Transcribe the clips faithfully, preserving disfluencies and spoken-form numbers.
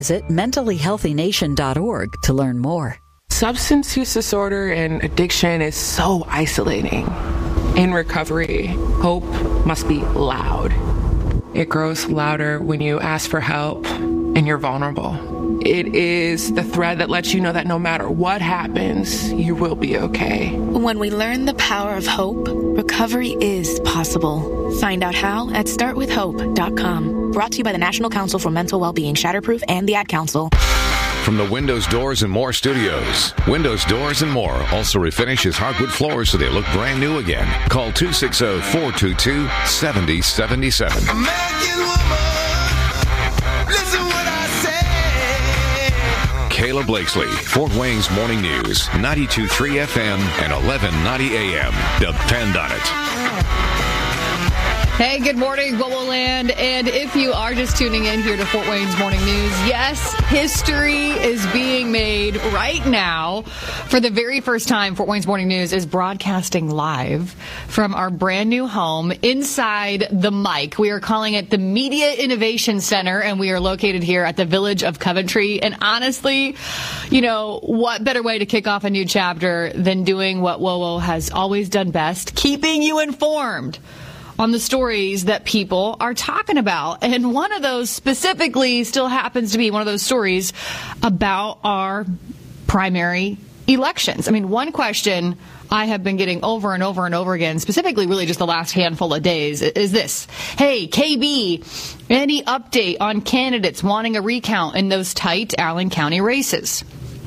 Visit mentally healthy nation dot org to learn more. Substance use disorder and addiction is so isolating. In recovery, hope must be loud. It grows louder when you ask for help and you're vulnerable. It is the thread that lets you know that no matter what happens, you will be okay. When we learn the power of hope, recovery is possible. Find out how at start with hope dot com. Brought to you by the National Council for Mental Wellbeing, Shatterproof, and the Ad Council. From the Windows, Doors, and More studios, Windows, Doors, and More also refinishes hardwood floors so they look brand new again. Call two six zero, four two two, seven zero seven seven. Kayla Blakesley, Fort Wayne's Morning News, ninety-two point three F M and eleven ninety A M. Depend on it. Hey, good morning, Bobo Land. And if you are just tuning in here to Fort Wayne's Morning News, yes, history is being made right now. For the very first time, Fort Wayne's Morning News is broadcasting live from our brand new home inside the mic. We are calling it the Media Innovation Center, and we are located here at the Village of Coventry. And honestly, you know, what better way to kick off a new chapter than doing what W O W O has always done best, keeping you informed on the stories that people are talking about. And one of those specifically still happens to be one of those stories about our primary elections. I mean, one question I have been getting over and over and over again, specifically really just the last handful of days, is this. Hey, K B, any update on candidates wanting a recount in those tight Allen County races?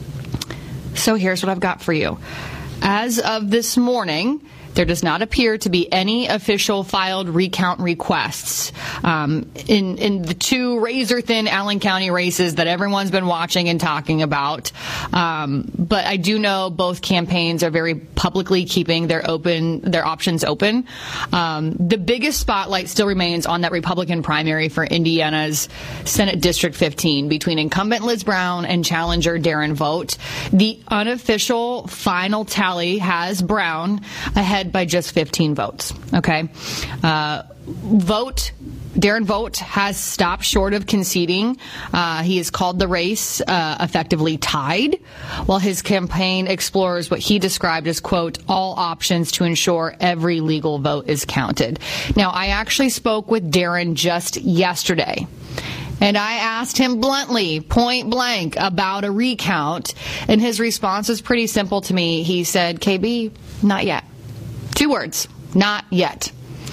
So here's what I've got for you. As of this morning, there does not appear to be any official filed recount requests um, in in the two razor-thin Allen County races that everyone's been watching and talking about. Um, but I do know both campaigns are very publicly keeping their open their options open. Um, the biggest spotlight still remains on that Republican primary for Indiana's Senate District fifteen between incumbent Liz Brown and challenger Darren Vogt. The unofficial final tally has Brown ahead by just fifteen votes. Okay. Uh, Vogt, Darren Vogt has stopped short of conceding. Uh, he has called the race uh, effectively tied, while his campaign explores what he described as, quote, all options to ensure every legal vote is counted. Now, I actually spoke with Darren just yesterday, and I asked him bluntly, point blank, about a recount, and his response was pretty simple to me. He said, K B, not yet. Two words, not yet.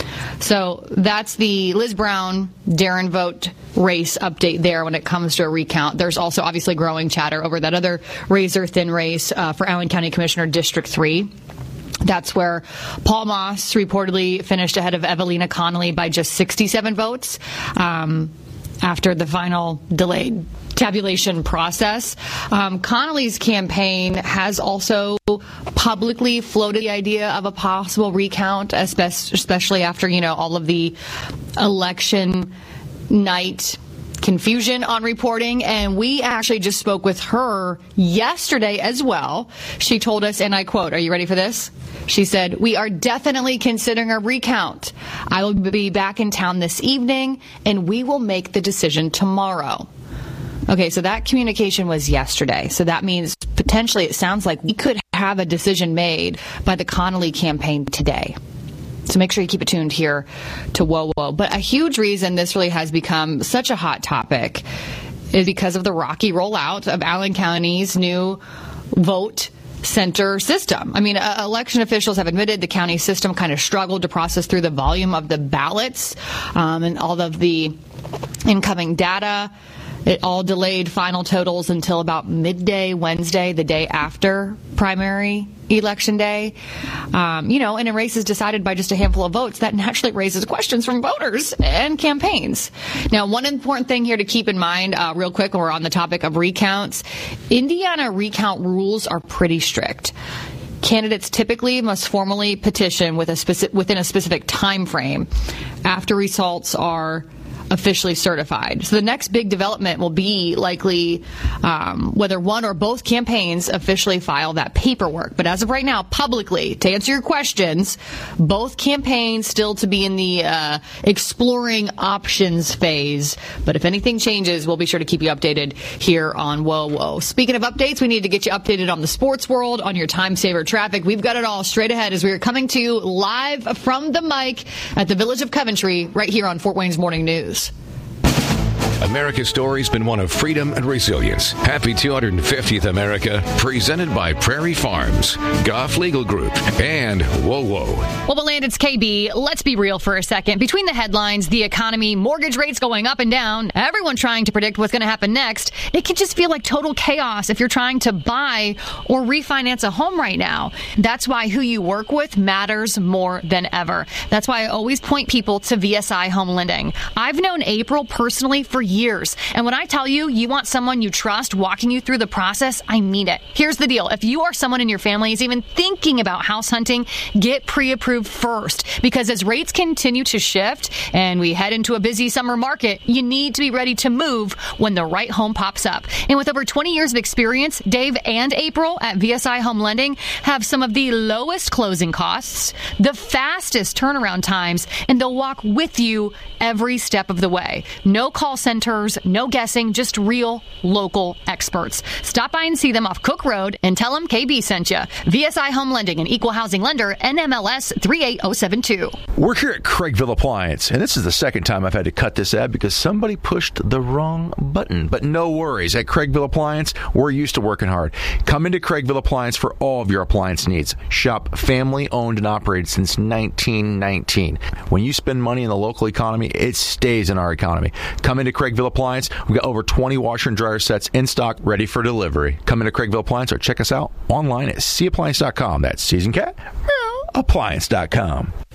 So that's the Liz Brown, Darren Vogt race update there when it comes to a recount. There's also obviously growing chatter over that other razor-thin race uh, for Allen County Commissioner District three. That's where Paul Moss reportedly finished ahead of Evelina Connolly by just sixty-seven votes um, after the final delayed tabulation process. Um, Connolly's campaign has also publicly floated the idea of a possible recount, especially after, you know, all of the election night confusion on reporting. And we actually just spoke with her yesterday as well. She told us, and I quote, are you ready for this? She said, we are definitely considering a recount. I will be back in town this evening, and we will make the decision tomorrow. Okay, so that communication was yesterday. So that means potentially it sounds like we could have a decision made by the Connolly campaign today. So make sure you keep it tuned here to W O W O. But a huge reason this really has become such a hot topic is because of the rocky rollout of Allen County's new vote center system. I mean, uh, election officials have admitted the county system kind of struggled to process through the volume of the ballots um, and all of the incoming data. It all delayed final totals until about midday Wednesday, the day after primary election day. Um, you know, and in races decided by just a handful of votes, that naturally raises questions from voters and campaigns. Now, one important thing here to keep in mind, uh, real quick, when we're on the topic of recounts, Indiana recount rules are pretty strict. Candidates typically must formally petition with a speci- within a specific time frame after results are officially certified. So the next big development will be likely um, whether one or both campaigns officially file that paperwork. But as of right now, publicly, to answer your questions, both campaigns still to be in the uh, exploring options phase. But if anything changes, we'll be sure to keep you updated here on Whoa Whoa. Speaking of updates, we need to get you updated on the sports world, on your time saver traffic. We've got it all straight ahead as we are coming to you live from the mic at the Village of Coventry right here on Fort Wayne's Morning News. America's story's been one of freedom and resilience. Happy two hundred fiftieth America, presented by Prairie Farms, Goff Legal Group, and Whoa Whoa. Well, Beland, it's K B. Let's be real for a second. Between the headlines, the economy, mortgage rates going up and down, everyone trying to predict what's going to happen next, it can just feel like total chaos if you're trying to buy or refinance a home right now. That's why who you work with matters more than ever. That's why I always point people to V S I Home Lending. I've known April personally for years. And when I tell you you want someone you trust walking you through the process, I mean it. Here's the deal. If you or someone in your family is even thinking about house hunting, get pre-approved first. Because as rates continue to shift and we head into a busy summer market, you need to be ready to move when the right home pops up. And with over twenty years of experience, Dave and April at V S I Home Lending have some of the lowest closing costs, the fastest turnaround times, and they'll walk with you every step of the way. No call center. No guessing, just real local experts. Stop by and see them off Cook Road and tell them K B sent you. V S I Home Lending, an equal housing lender, N M L S three eight zero seven two. We're here at Craigville Appliance, and this is the second time I've had to cut this ad because somebody pushed the wrong button. But no worries. At Craigville Appliance, we're used to working hard. Come into Craigville Appliance for all of your appliance needs. Shop family-owned and operated since nineteen nineteen. When you spend money in the local economy, it stays in our economy. Come into Craigville Appliance. We've got over twenty washer and dryer sets in stock, ready for delivery. Come into Craigville Appliance or check us out online at c appliance dot com. That's season cat appliance dot com.